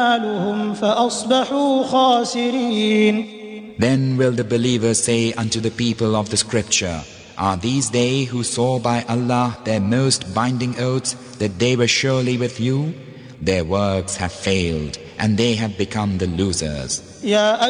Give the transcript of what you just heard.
أعمالهم فأصبحوا خاسرين. Then will the believers say unto the people of the scripture, Are these they who swore by Allah their most binding oaths that they were surely with you? Their works have failed and they have become the losers.